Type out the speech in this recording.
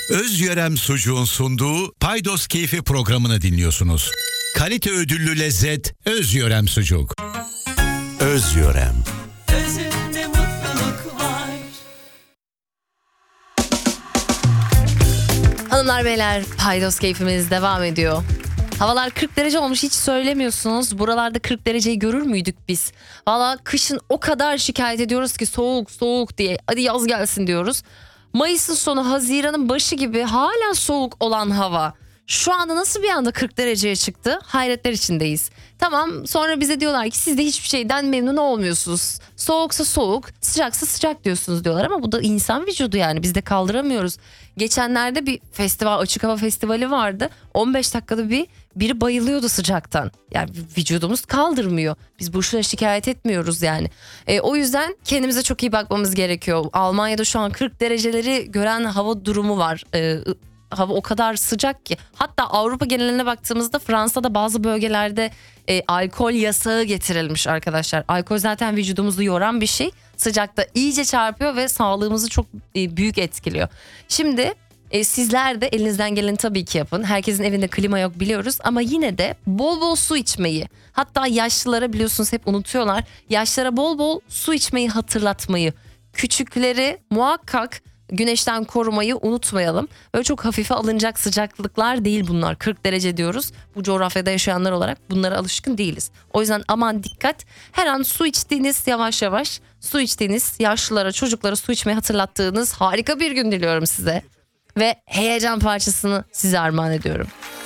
Özyörem Sucuğun sunduğu Paydos Keyfi programını dinliyorsunuz. Kalite ödüllü lezzet Özyörem Sucuk. Özyörem. Özünde mutluluk var. Hanımlar beyler, Paydos Keyfimiz devam ediyor. Havalar 40 derece olmuş, hiç söylemiyorsunuz. Buralarda 40 dereceyi görür müydük biz? Valla kışın o kadar şikayet ediyoruz ki soğuk soğuk diye. Hadi yaz gelsin diyoruz. Mayıs'ın sonu, Haziran'ın başı gibi hala soğuk olan hava şu anda nasıl bir anda 40 dereceye çıktı? Hayretler içindeyiz. Tamam, sonra bize diyorlar ki siz de hiçbir şeyden memnun olmuyorsunuz. Soğuksa soğuk, sıcaksa sıcak diyorsunuz diyorlar ama bu da insan vücudu, yani biz de kaldıramıyoruz. Geçenlerde bir festival, açık hava festivali vardı. 15 dakikada biri bayılıyordu sıcaktan. Yani vücudumuz kaldırmıyor. Biz boşuna şikayet etmiyoruz yani. O yüzden kendimize çok iyi bakmamız gerekiyor. Almanya'da şu an 40 dereceleri gören hava durumu var. Hava o kadar sıcak ki, hatta Avrupa geneline baktığımızda Fransa'da bazı bölgelerde alkol yasağı getirilmiş arkadaşlar. Alkol zaten vücudumuzu yoran bir şey, sıcakta iyice çarpıyor ve sağlığımızı çok büyük etkiliyor. Şimdi sizler de elinizden geleni tabii ki yapın. Herkesin evinde klima yok biliyoruz ama yine de bol bol su içmeyi, hatta yaşlılara, biliyorsunuz hep unutuyorlar, yaşlara bol bol su içmeyi hatırlatmayı, küçükleri muhakkak güneşten korumayı unutmayalım. Böyle çok hafife alınacak sıcaklıklar değil bunlar. 40 derece diyoruz. Bu coğrafyada yaşayanlar olarak bunlara alışkın değiliz. O yüzden aman dikkat. Her an su içtiğiniz, yavaş yavaş su içtiğiniz, yaşlılara, çocuklara su içmeyi hatırlattığınız harika bir gün diliyorum size. Ve heyecan parçasını size armağan ediyorum.